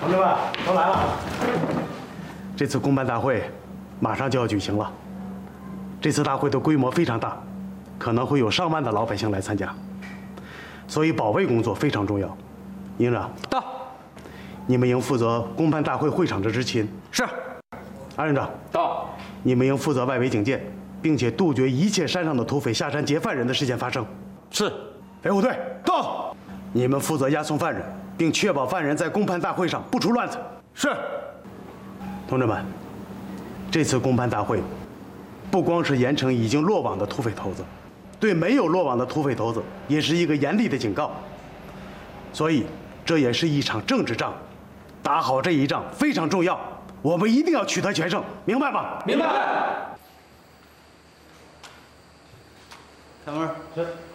同志们都来了。这次公办大会马上就要举行了。这次大会的规模非常大，可能会有上万的老百姓来参加，所以保卫工作非常重要。营长到， 你们应负责公办大会会场的执勤。 是。 安营长到， 你们应负责外围警戒，并且杜绝一切山上的土匪下山劫犯人的事件发生。 是。 维护队到，你们负责押送犯人，并确保犯人在公办大会上不出乱子。 是。 同志们，这次公办大会不光是严惩已经落网的土匪头子，对没有落网的土匪头子也是一个严厉的警告。所以，这也是一场政治仗，打好这一仗非常重要，我们一定要取得全胜，明白吗？ 明白。开门。 是。